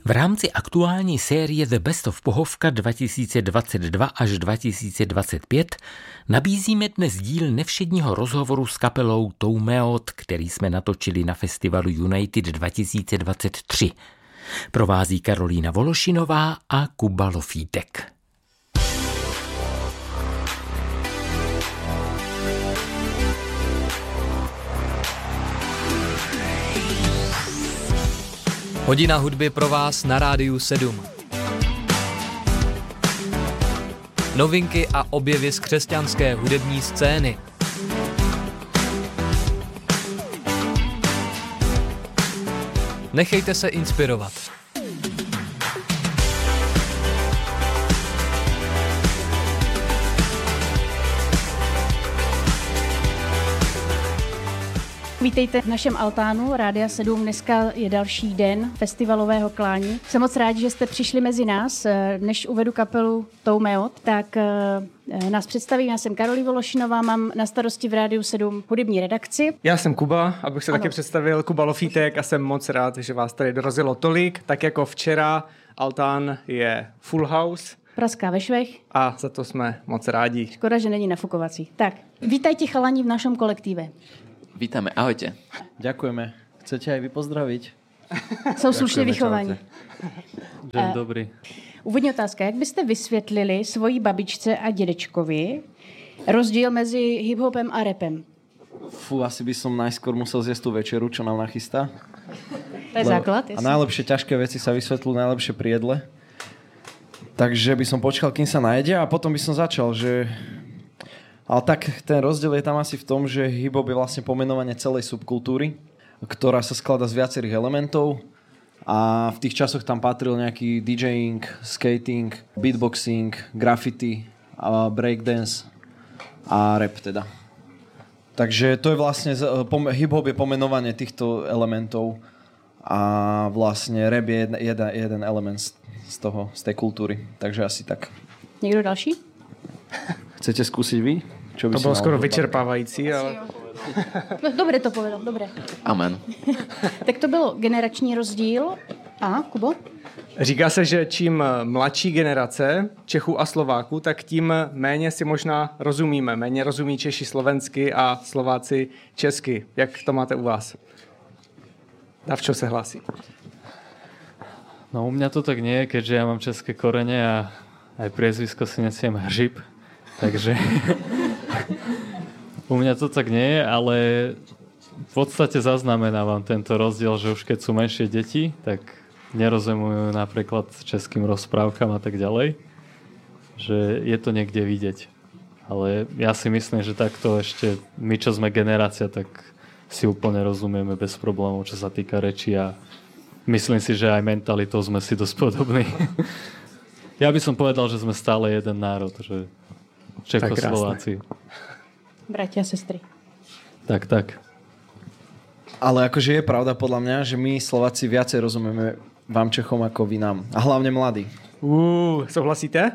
V rámci aktuální série The Best of Pohovka 2022 až 2025 nabízíme dnes díl nevšedního rozhovoru s kapelou Toumeot, který jsme natočili na festivalu United 2023. Provází Karolína Vološinová a Kuba Lofítek. Hodina hudby pro vás na Rádiu 7. Novinky a objevy z křesťanské hudební scény. Nechejte se inspirovat. Vítejte v našem altánu Rádia 7. Dneska je další den festivalového klání. Jsem moc rádi, že jste přišli mezi nás. Než uvedu kapelu Toumeot, tak nás představím. Já jsem Karolína Vološinová, mám na starosti v Rádiu 7 hudební redakci. Já jsem Kuba, abych se taky představil, Kuba Lofítek, a jsem moc rád, že vás tady dorazilo tolik. Tak jako včera, altán je full house. Praská ve švech. A za to jsme moc rádi. Škoda, že není nafukovací. Tak, vítajte chalani v našom kolektíve. Vítame, ahojte. Ďakujeme. Chcete aj vy pozdraviť? Jsou slušně vychovaní. Deň dobrý. Úvodní otázka. Jak byste vysvětlili svojí babičce a dědečkovi rozdíl mezi hiphopem a rapem? Asi by som najskôr musel zjesť tú večeru, čo nám nachystá. To je základ. A najlepšie ťažké veci sa vysvetľujú najlepšie pri jedle. Takže by som počkal, kým sa najedia, a potom by som začal, že... Ale tak ten rozdiel je tam asi v tom, že hip-hop je vlastne pomenovanie celej subkultúry, ktorá sa skladá z viacerých elementov, a v tých časoch tam patril nejaký DJing, skating, beatboxing, graffiti, breakdance a rap teda. Takže to je vlastne, hip-hop je pomenovanie týchto elementov a vlastne rap je jeden element z tej kultúry. Takže asi tak. Někdo další? Chcete skúsiť vy? Čo by to bylo skoro vyčerpávající, ale... Dobre to povedal, dobre. Amen. Tak to bylo generační rozdíl. A, Kubo? Říká se, že čím mladší generace Čechů a Slováků, tak tím méně si možná rozumíme. Méně rozumí Češi slovensky a Slováci česky. Jak to máte u vás? Davčo se hlásí. No u mňa to tak nie je, keďže ja mám české korene a aj priezvisko si nesiem Hřib. Takže u mňa to tak nie je, ale v podstate zaznamenávam tento rozdiel, že už keď sú menšie deti, tak nerozumujú napríklad českým rozprávkam a tak ďalej. Že je to niekde vidieť. Ale ja si myslím, že takto ešte my, čo sme generácia, tak si úplne rozumieme bez problémov, čo sa týka reči, a myslím si, že aj mentalitou sme si dosť podobní. Ja by som povedal, že sme stále jeden národ, že Čechoslováci. Bratia, sestry. Tak. Ale akože je pravda podľa mňa, že my Slováci viacej rozumieme vám Čechom ako vy nám. A hlavne mladí. Souhlasíte?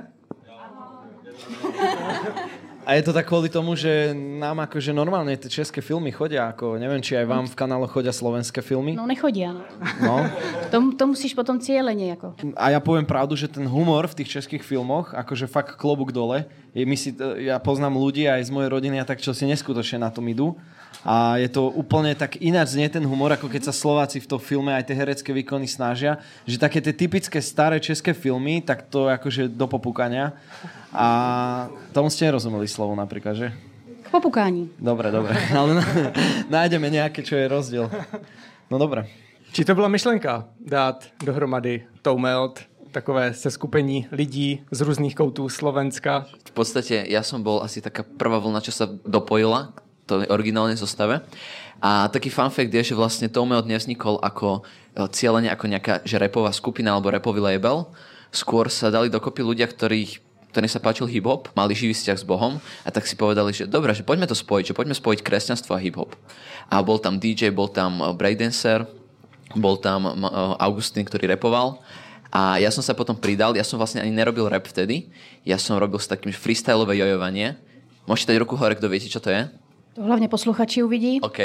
A je to tak kvôli tomu, že nám akože normálne tie české filmy chodia, ako neviem, či aj vám v kanále chodia slovenské filmy. No nechodia. No. To musíš potom cieľene ako. A ja poviem pravdu, že ten humor v tých českých filmoch, akože fakt klobúk dole. Ja poznám ľudí aj z mojej rodiny a tak, čo si neskutočne na tom idú. A je to úplne tak ináč znie ten humor, ako keď sa Slováci v tom filme aj tie herecké výkony snažia, že také tie typické staré české filmy, tak to akože do popúkania. A tomu ste nerozumeli slovo napríklad, že? K popukání. Dobre. Ale nájdeme nejaké, čo je rozdiel. No dobre. Či to byla myšlenka dát dohromady Toumeot, takové seskupení lidí z různých koutů Slovenska? V podstate ja som bol asi taká prvá vlna, čo sa dopojila to originálnej zostave. A taký fun fact je, že vlastne Toumeot nevznikol ako cieľene ako nejaká že rapová skupina alebo rapový label. Skôr sa dali dokopy ľudia, ktorým sa páčil hip-hop, mali živý vzťah s Bohom, a tak si povedali, že dobré, že poďme to spojiť, že poďme spojiť kresťanstvo a hip-hop. A bol tam DJ, bol tam breakdancer, bol tam Augustín, ktorý rapoval, a ja som sa potom pridal. Ja som vlastne ani nerobil rap vtedy, ja som robil s takým freestylové jojovanie. Môžete dať ruku hore, kto viete, čo to je? To hlavne posluchači uvidí. OK.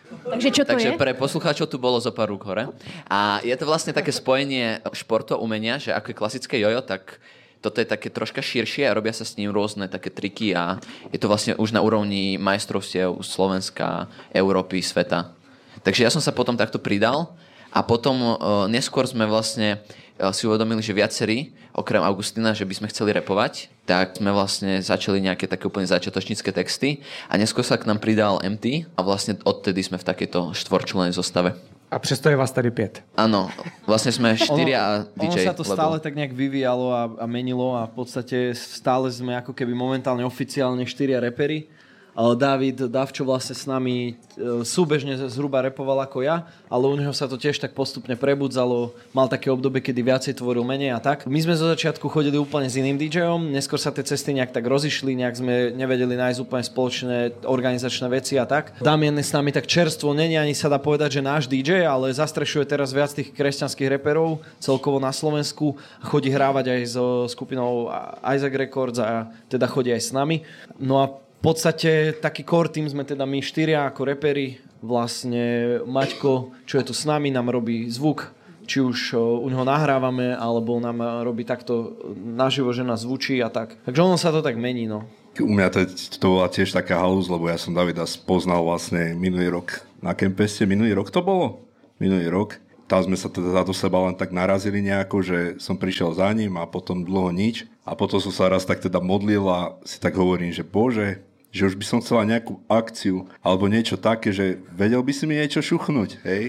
Takže čo to Takže je? pre poslucháčov tu bolo zo pár rúk hore. A je to vlastne také spojenie športu a umenia, že ako je klasické jojo, tak toto je také troška širšie a robia sa s ním rôzne také triky a je to vlastne už na úrovni majstrovstiev Slovenska, Európy, sveta. Takže ja som sa potom takto pridal a potom neskôr sme vlastne si uvedomili, že viacerí, okrem Augustína, že by sme chceli repovať, tak sme vlastne začali nejaké také úplne začiatočnícke texty a neskôr sa k nám pridal MT a vlastne odtedy sme v takejto štvorčlennej zostave. A přesto je vás tady 5. Áno, vlastne sme 4 a DJ. Ono sa to stále tak nejak vyvíjalo a menilo a v podstate stále sme ako keby momentálne oficiálne 4 reperi. Davčo vlastne s nami súbežne zhruba repoval ako ja, ale u neho sa to tiež tak postupne prebudzalo. Mal také obdobie, kedy viacej tvoril menej a tak. My sme zo začiatku chodili úplne s iným DJom, neskôr sa tie cesty nejak tak rozišli, nejak sme nevedeli nájsť úplne spoločné organizačné veci a tak. Damien s nami tak čerstvo, není ani sa dá povedať, že náš DJ, ale zastrešuje teraz viac tých kresťanských reperov celkovo na Slovensku. Chodí hrávať aj so skupinou Isaac Records a teda chodí aj s nami. No a v podstate taký core team sme teda my 4 ako reperi. Vlastne Maťko, čo je tu s nami, nám robí zvuk. Či už u neho nahrávame, alebo nám robí takto naživo, že nás zvučí a tak. Takže ono sa to tak mení, no. U mňa to bola tiež taká halúz, lebo ja som Davida spoznal vlastne minulý rok na Kempeste. Minulý rok to bolo? Minulý rok. Tam sme sa teda do seba len tak narazili nejako, že som prišiel za ním a potom dlho nič. A potom som sa raz tak teda modlil a si tak hovorím, že Bože, že už by som chcela nejakú akciu alebo niečo také, že vedel by si mi niečo šuchnúť, hej?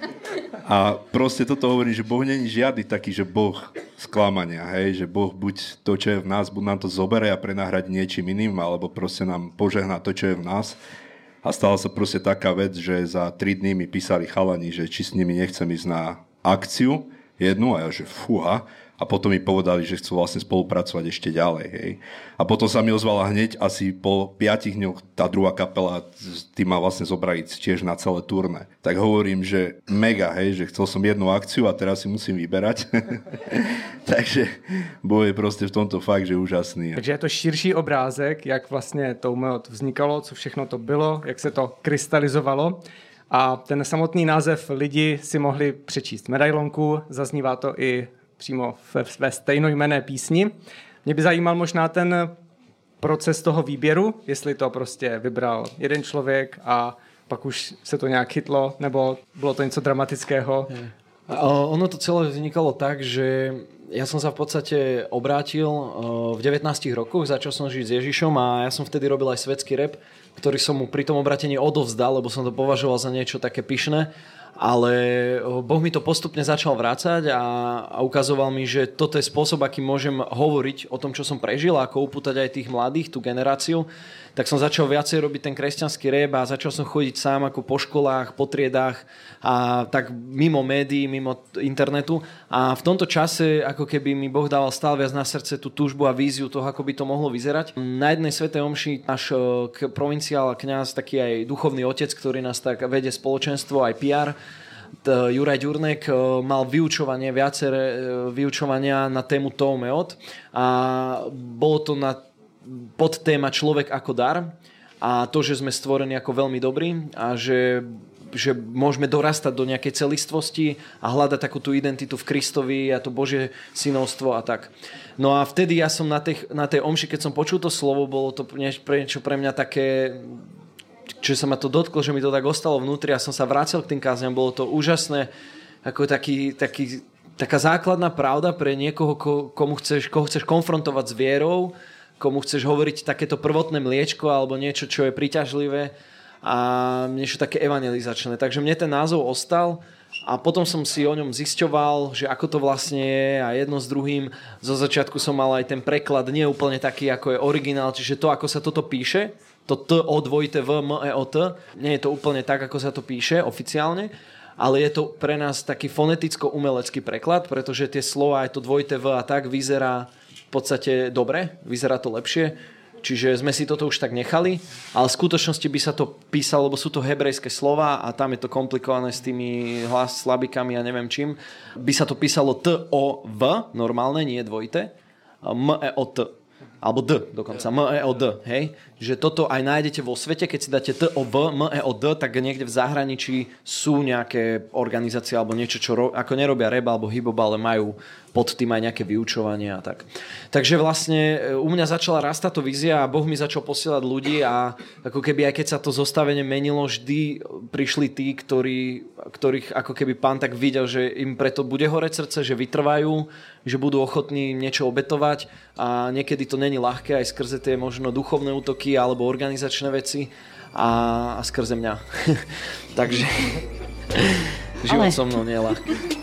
A proste toto hovorím, že Boh není žiadny taký, že Boh sklamania, hej? Že Boh buď to, čo je v nás, buď nám to zobere a prenahradí niečím iným, alebo proste nám požehná to, čo je v nás. A stala sa proste taká vec, že za 3 dní mi písali chalani, že či s nimi nechcem ísť na akciu jednu a ja, že fúha. A potom mi povedali, že chcú vlastne spolupracovať ešte ďalej. Hej. A potom sa mi ozvala hneď asi po 5 dňoch tá druhá kapela, tí ma vlastne zobrali tiež na celé turné. Tak hovorím, že mega, hej, že chcel som jednu akciu a teraz si musím vyberať. Takže Boh je proste v tomto fakt, že úžasný. Takže je to širší obrázek, jak vlastně Toumeot vznikalo, co všechno to bylo, jak se to krystalizovalo. A ten samotný název lidi si mohli přečíst medailonku, zaznívá to i přímo ve stejnojmenné písni. Mě by zajímal možná ten proces toho výběru, jestli to prostě vybral jeden člověk a pak už se to nějak chytlo, nebo bylo to něco dramatického. Ono to celé vznikalo tak, že ja som sa v podstate obrátil v 19 rokoch, začal som žiť s Ježišom a ja som vtedy robil aj svetský rap, ktorý som mu pri tom obrátení odovzdal, lebo som to považoval za niečo také pyšné. Ale Boh mi to postupne začal vrácať a ukazoval mi, že toto je spôsob, akým môžem hovoriť o tom, čo som prežil a ako upútať aj tých mladých, tú generáciu. Tak som začal viacej robiť ten kresťanský rap a začal som chodiť sám ako po školách, po triedách a tak mimo médií, mimo internetu. A v tomto čase ako keby mi Boh dával stále viac na srdce tú túžbu a víziu toho, ako by to mohlo vyzerať. Na jednej svätej omši náš provinciál a kňaz, taký aj duchovný otec, ktorý nás tak vedie spoločenstvo, aj PR, Juraj Ďurnek mal vyučovanie, viaceré vyučovania na tému Toumeot a bolo to na podtéma Človek ako dar a to, že sme stvorení ako veľmi dobrí a že môžeme dorastať do nejakej celistvosti a hľadať takú tú identitu v Kristovi a to Božie synovstvo a tak. No a vtedy ja som na tej omši, keď som počul to slovo, bolo to niečo pre mňa také, čo sa ma to dotklo, že mi to tak ostalo vnútri a som sa vrátil k tým kázňam. Bolo to úžasné, ako taká základná pravda pre niekoho, koho chceš konfrontovať s vierou, komu chceš hovoriť takéto prvotné mliečko alebo niečo, čo je príťažlivé a niečo také evangelizačné. Takže mne ten názov ostal a potom som si o ňom zisťoval, že ako to vlastne je a jedno s druhým. Zo začiatku som mal aj ten preklad, nie úplne taký, ako je originál, čiže to, ako sa toto píše, to T-O-2-T-V-M-E-O-T, nie je to úplne tak, ako sa to píše oficiálne, ale je to pre nás taký foneticko-umelecký preklad, pretože tie slova, aj to dvojité V a tak vyzerá v podstate dobre, vyzerá to lepšie, čiže sme si toto už tak nechali, ale v skutočnosti by sa to písalo, lebo sú to hebrejské slova a tam je to komplikované s tými slabikami a neviem čím, by sa to písalo T-O-V, normálne, nie dvojité, M-E-O-T. alebo D dokonca, MEOD, hej? Že toto aj nájdete vo svete, keď si dáte TOV, MEOD, tak niekde v zahraničí sú nejaké organizácie alebo niečo, čo ako nerobia rap alebo hip-hop, ale majú pod tým aj nejaké vyučovanie a tak. Takže vlastne u mňa začala rásť táto vízia a Boh mi začal posielať ľudí a ako keby aj keď sa to zostavenie menilo, vždy prišli tí, ktorých ako keby Pán tak videl, že im preto bude horeť srdce, že vytrvajú, že budú ochotní niečo obetovať a niekedy to není ľahké aj skrze tie možno duchovné útoky alebo organizačné veci a skrze mňa. Takže život so mnou nie je ľahký.